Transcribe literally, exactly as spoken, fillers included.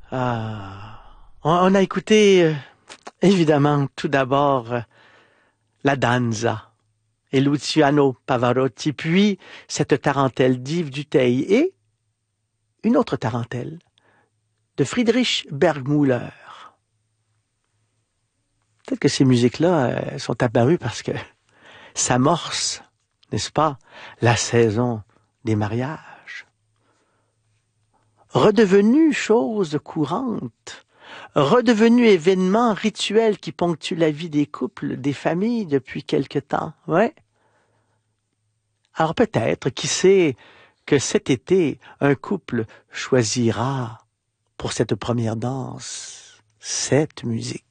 Ah, on, on a écouté, euh, évidemment, tout d'abord, euh, la danza et Luciano Pavarotti, puis cette tarentelle d'Yves Duteil et une autre tarentelle de Friedrich Bergmüller. Peut-être que ces musiques-là euh, sont apparues parce que s'amorce, n'est-ce pas, la saison des mariages. Redevenue chose courante, redevenu événement rituel qui ponctue la vie des couples, des familles depuis quelque temps. Ouais. Alors peut-être, qui sait, que cet été, un couple choisira pour cette première danse cette musique.